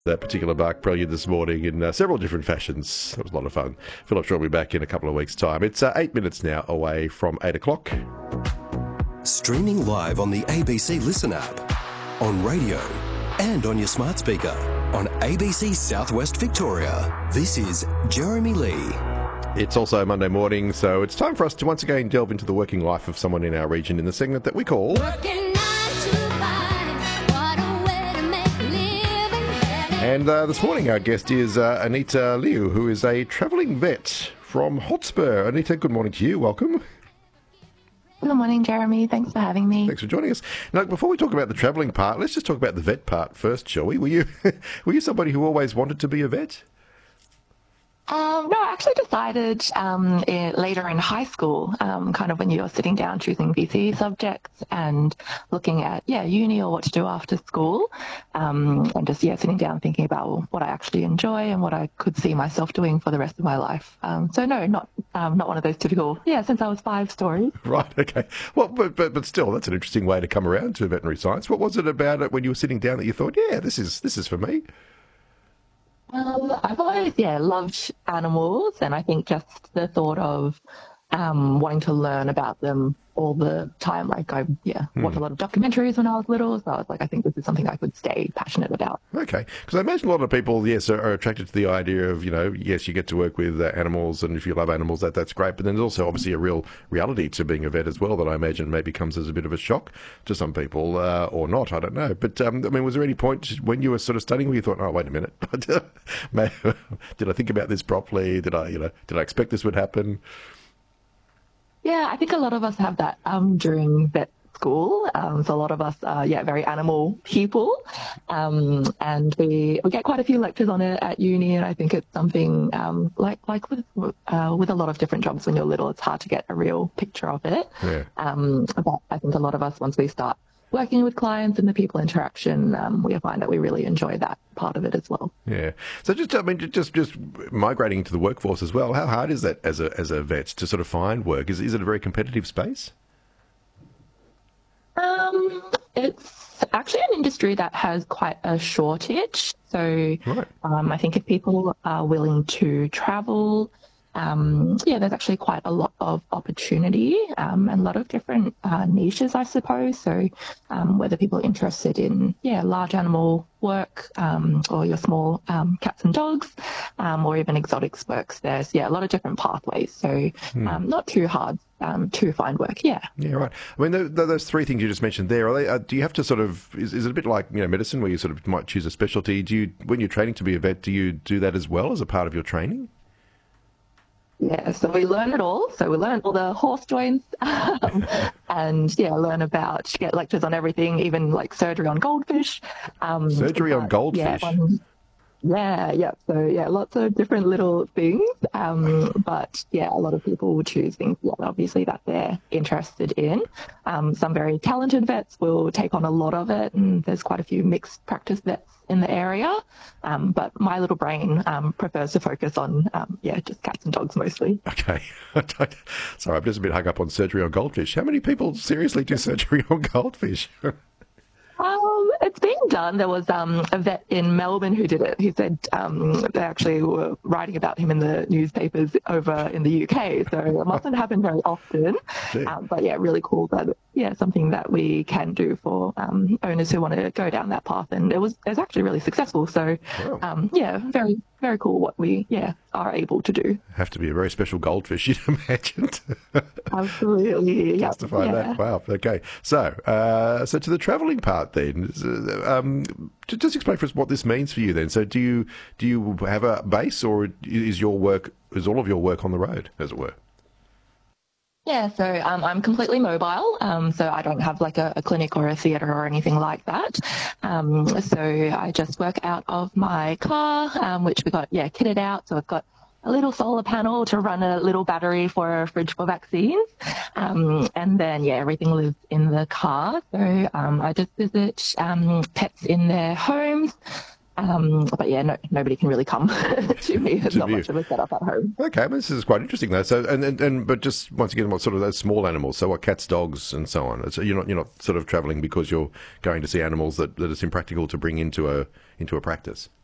That particular Mark Prelude this morning in several different fashions. It was a lot of fun. Philip Shaw will be back in a couple of weeks' time. It's 8 minutes now away from 8 o'clock. Streaming live on the ABC Listen app, on radio and on your smart speaker on ABC Southwest Victoria. This is Jeremy Lee. It's also Monday morning, so it's time for us to once again delve into the working life of someone in our region in the segment that we call... And this morning our guest is Anita Liu, who is a travelling vet from Hotspur. Anita, good morning to you. Welcome. Good morning, Jeremy. Thanks for having me. Thanks for joining us. Now, before we talk about the travelling part, let's just talk about the vet part first, shall we? Were you somebody who always wanted to be a vet? No, I actually decided later in high school, kind of when you're sitting down choosing VCE subjects and looking at, uni or what to do after school, and just, sitting down thinking about what I actually enjoy and what I could see myself doing for the rest of my life. So no, not one of those typical, since I was 5 stories. Right, okay. Well, but still, that's an interesting way to come around to veterinary science. What was it about it when you were sitting down that you thought, this is for me? I've always, loved animals, and I think just the thought of wanting to learn about them all the time. Like I, watched a lot of documentaries when I was little, so I was like, I think this is something I could stay passionate about. Okay, because I imagine a lot of people, are attracted to the idea of, yes, you get to work with animals, and if you love animals, that's great. But then there's also obviously a real reality to being a vet as well that I imagine maybe comes as a bit of a shock to some people, or not, I don't know. But was there any point when you were sort of studying where you thought, oh, wait a minute, did I think about this properly? Did I expect this would happen? Yeah, I think a lot of us have that during vet school. So a lot of us are, very animal people. And we get quite a few lectures on it at uni. And I think it's something like with a lot of different jobs when you're little, it's hard to get a real picture of it. Yeah. But I think a lot of us, once we start working with clients and the people interaction, we find that we really enjoy that part of it as well. Yeah. So just migrating into the workforce as well, how hard is that as a vet to sort of find work? Is it a very competitive space? It's actually an industry that has quite a shortage. So right. I think if people are willing to travel, there's actually quite a lot of opportunity and a lot of different niches, I suppose. So whether people are interested in, large animal work or your small cats and dogs or even exotics works, there's, a lot of different pathways. So not too hard to find work, Yeah, right. I mean, those 3 things you just mentioned there, are they, do you have to sort of, is it a bit like, medicine where you sort of might choose a specialty? When you're training to be a vet, do you do that as well as a part of your training? Yeah, so we learn it all. So we learn all the horse joints and, learn about, get lectures on everything, even like surgery on goldfish. Surgery on goldfish? So, lots of different little things. But, a lot of people will choose things, obviously, that they're interested in. Some very talented vets will take on a lot of it, and there's quite a few mixed practice vets in the area. But my little brain prefers to focus on, just cats and dogs mostly. Okay. Sorry, I'm just a bit hung up on surgery on goldfish. How many people seriously do surgery on goldfish? It's being done. There was a vet in Melbourne who did it. He said they actually were writing about him in the newspapers over in the UK. So it mustn't happen very often. But really cool that something that we can do for owners who want to go down that path. And it was actually really successful. So very, very cool what we are able to do. Have to be a very special goldfish, you'd imagine. Absolutely. Justify that. Wow. Okay. So to the travelling part then. Just explain for us what this means for you then. So do you have a base, or is all of your work on the road, as it were? Yeah, so I'm completely mobile, so I don't have like a clinic or a theatre or anything like that. So I just work out of my car, which we got kitted out. So I've got a little solar panel to run a little battery for a fridge for vaccines. And then, everything lives in the car. So I just visit pets in their homes. But nobody can really come to me. It's not much of a setup at home. Okay, this is quite interesting though. So, but just once again, what sort of those small animals? So, what cats, dogs, and so on. So you're not sort of travelling because you're going to see animals that it's impractical to bring into a practice.